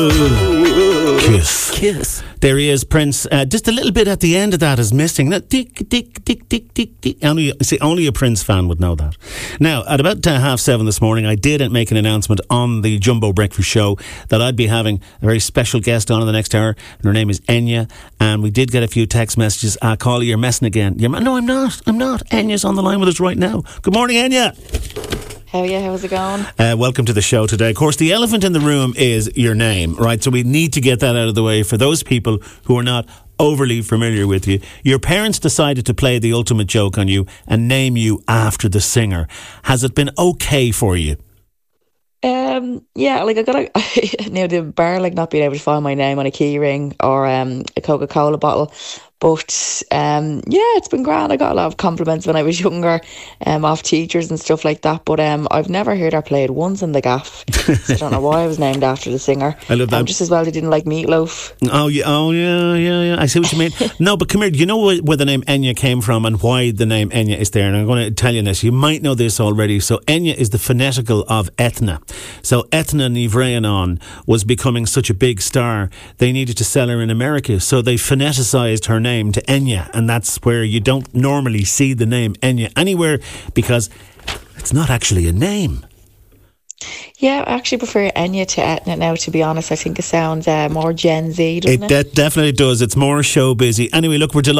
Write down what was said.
Kiss. There he is, Prince. Just a little bit at the end of that is missing. That tick, tick, tick, tick, tick, tick. Only a Prince fan would know that. Now, at about 7:30 this morning, I did make an announcement on the Jumbo Breakfast Show that I'd be having a very special guest on in the next hour. And her name is Enya. And we did get a few text messages. Carly, you're messing again. No, I'm not. Enya's on the line with us right now. Good morning, Enya. How's it going? Welcome to the show today. Of course, the elephant in the room is your name, right? So we need to get that out of the way for those people who are not overly familiar with you. Your parents decided to play the ultimate joke on you and name you after the singer. Has it been okay for you? Yeah, I got now the bar not being able to find my name on a key ring or a Coca-Cola bottle. But it's been grand. I got a lot of compliments when I was younger off teachers and stuff like that. But I've never heard her play it once in the gaff. So I don't know why I was named after the singer. I love that. Just as well they didn't like Meatloaf. Oh yeah. I see what you mean. No, but come here. Do you know where the name Enya came from and why the name Enya is there? And I'm going to tell you this. You might know this already. So Enya is the phonetical of Etna. So Etna Nivrayanon was becoming such a big star. They needed to sell her in America. So they phoneticized her name to Enya, and that's where you don't normally see the name Enya anywhere because it's not actually a name. Yeah, I actually prefer Enya to Etna now, to be honest. I think it sounds more Gen Z, doesn't it? It definitely does. It's more show busy. Anyway, look, we're delighted